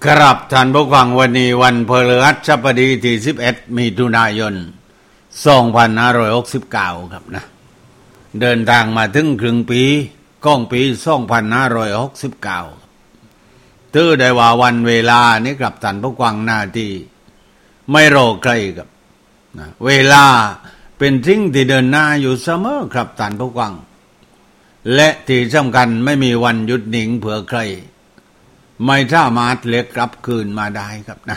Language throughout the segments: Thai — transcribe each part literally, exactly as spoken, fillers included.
ครับท่านผู้ฟังวันนี้วันพฤหัสบดีที่สิบเอ็ดมิถุนายนสองพันห้าร้อยหกสิบเก้าครับนะเดินทางมาถึงครึ่งปีก้องปีสองพันห้าร้อยหกสิบเก้าถือได้ว่าวันเวลานี้ครับท่านผู้ฟังหน้าที่ไม่รอใครครับนะเวลาเป็นสิ่งที่เดินหน้าอยู่เสมอครับท่านผู้ฟังและที่สำคัญไม่มีวันหยุดนิ่งเผื่อใครไม่สามารถเรียกกลับคืนมาได้ครับนะ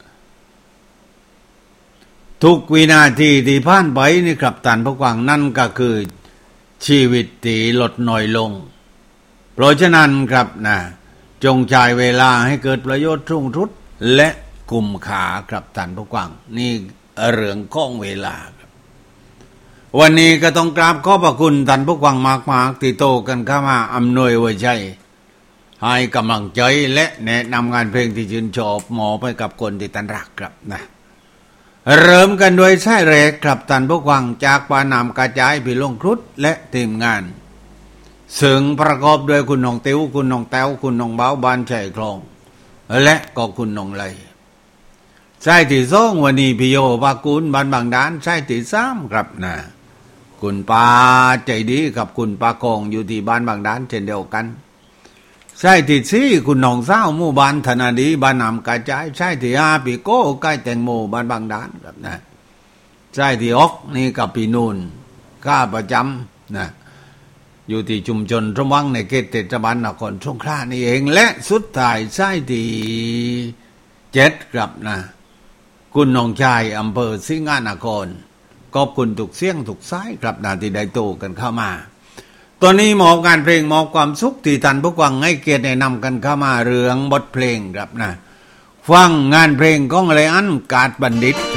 ทุกวินาทีที่ผ่านไปนี่ครับท่านผู้ฟังนั่นก็คือชีวิตที่ลดน้อยลงเพราะฉะนั้นครับนะจงใช้เวลาให้เกิดประโยชน์สูงสุดและคุ้มค่าครับท่านผู้ฟังนี่เรื่องของเวลาครับวันนี้ก็ต้องกราบขอบพระคุณท่านผู้ฟังมากๆที่โตกันเข้ามาอำนวยไว้ใจให้กำลังใจและแนะนำงานเพลงที่ชื่นชอบหมอไปกับคนที่ท่านรักครับนะเริ่มกันด้วยสายแรกครับท่านผู้ฟังจากปานามกระจายพี่ลงครุฑและทีมงานซึ่งประกอบด้วยคุณน้องติ๋วคุณน้องแต้วคุณน้องเบาบานชัยคลองและก็คุณน้องไลสายที่สองวันนี้พี่โยภากุลบ้านบางดานสายที่สามครับนะคุณป้าใจดีกับคุณป้าคงอยู่ที่บ้านบางดานเช่นเดียวกันใช่ที่สี่คุณน้องสาวหมู่บ้านธนาดีบ้านนำกระจายใช่ที่ห้าปีโก้ใกล้แตงโมบ้านบางดานครับนะใช่ที่ออกนี่กับปีนูนข้าประจำนะอยู่ที่ชุมชนสมหวังในเขตเทศบาลนครสงขลานี่เองและสุดท้ายใช่ที่เจ็ดครับนะคุณน้องชายอำเภอสิงห์นครขอบคุณทุกเสียงทุกสายครับนะที่ได้โตกันเข้ามาตอนนี้มอบงานเพลงมอบความสุขที่ท่านผู้ฟังให้เกียรติแนะนำกันเข้ามาเรื่องบทเพลงครับนะฟังงานเพลงของไรอันกาดบัณฑิต